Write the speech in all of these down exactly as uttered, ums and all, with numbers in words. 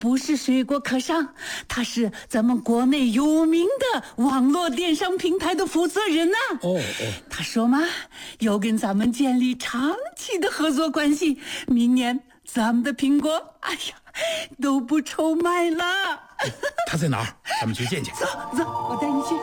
不是水果可商，他是咱们国内有名的网络电商平台的负责人呐、啊。 哦哦， 他说嘛，要跟咱们建立长期的合作关系，明年咱们的苹果，哎呀，都不愁卖了。 他在哪儿？咱们去见见。 走走，我带你去。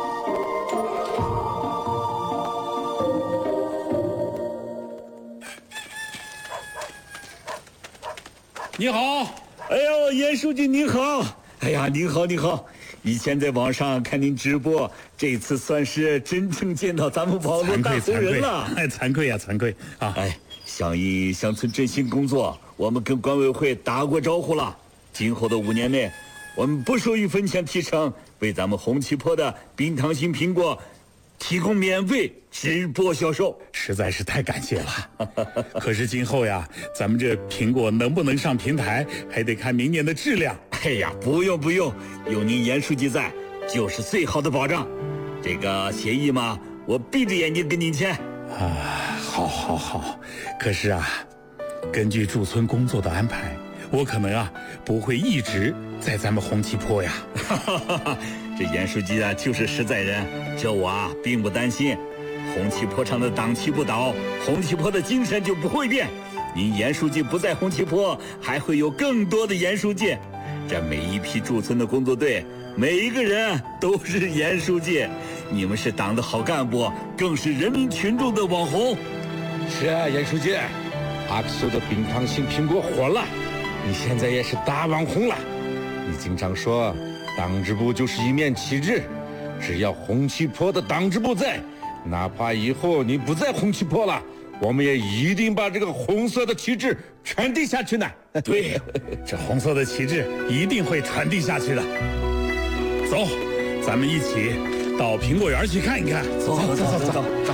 你好。 哎呦，严书记您好！哎呀，您好您好！以前在网上看您直播，这次算是真正见到咱们网络大红人了。 哎，惭愧呀、啊，惭愧啊！ 哎，响应乡村振兴工作，我们跟管委会打过招呼了。今后的五年内，我们不收一分钱提成，为咱们红旗坡的冰糖型苹果提供免费直播销售， 实在是太感谢了。可是今后呀，咱们这苹果能不能上平台，还得看明年的质量。 哎呀，不用不用，有您严书记在，就是最好的保障。这个协议嘛，我闭着眼睛跟您签。 啊，好，好，好。可是啊，根据驻村工作的安排，我可能啊不会一直在咱们红旗坡呀。 这严书记啊，就是实在人，这我啊并不担心。红旗坡上的党旗不倒，红旗坡的精神就不会变。您严书记不在红旗坡，还会有更多的严书记。这每一批驻村的工作队，每一个人都是严书记。你们是党的好干部，更是人民群众的网红。 是啊，严书记，阿克苏的冰糖型苹果火了，你现在也是大网红了。你经常说，党支部就是一面旗帜，只要红旗坡的党支部在，哪怕以后你不在红旗坡了，我们也一定把这个红色的旗帜传递下去呢。 对，这红色的旗帜一定会传递下去的。走，咱们一起到苹果园去看一看。 走走走走走走。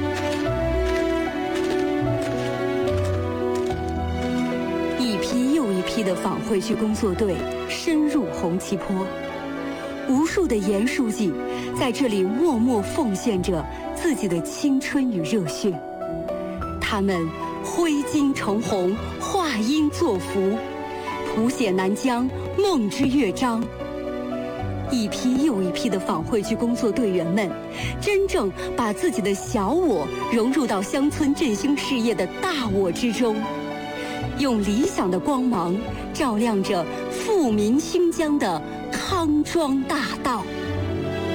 一批又一批的访会区工作队深入红旗坡，无数的严书记在这里默默奉献着自己的青春与热血。他们挥金成红，画鹰作福，谱写南疆梦之乐章。一批又一批的访会区工作队员们，真正把自己的小我融入到乡村振兴事业的大我之中，用理想的光芒照亮着富民兴疆的康庄大道。